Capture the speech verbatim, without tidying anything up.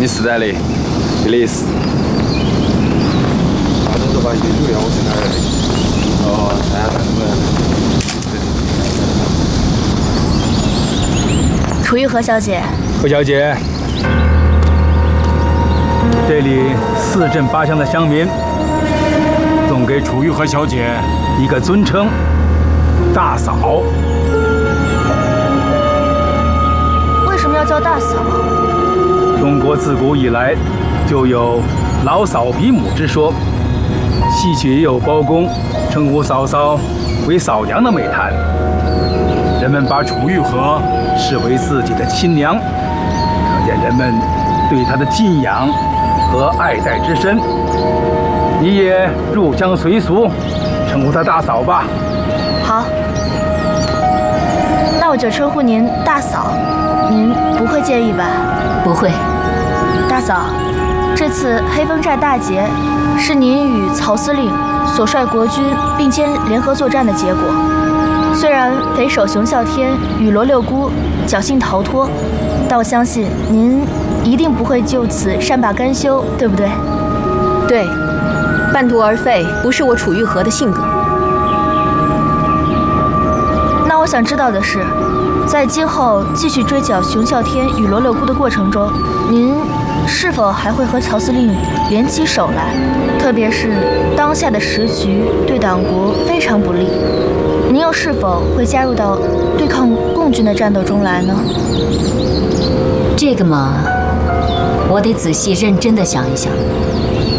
Miss Daly, please. I don't know why you do your own. Oh, that's 楚玉和小姐， 何小姐，这里四镇八乡的乡民送给楚玉和小姐一个尊称——大嫂。 为什么要叫大嫂？ 中国自古以来就有老嫂比母之说，戏曲也有包公称呼嫂嫂为嫂娘的美谈。人们把楚玉和视为自己的亲娘，可见人们对她的敬仰和爱戴之深。你也入乡随俗，称呼她大嫂吧。 好，那我就称呼您大嫂，您不会介意吧？ 不会。 大嫂，这次黑风寨大捷是您与曹司令所率国军并肩联合作战的结果。虽然匪首熊啸天与罗六姑侥幸逃脱，但我相信您一定不会就此善罢甘休，对不对？ 对，半途而废不是我楚玉和的性格。 那我想知道的是，在今后继续追剿熊啸天与罗六姑的过程中，您是否还会和曹司令联起手来？特别是当下的时局对党国非常不利，您又是否会加入到对抗共军的战斗中来呢？ 这个嘛，我得仔细认真的想一想。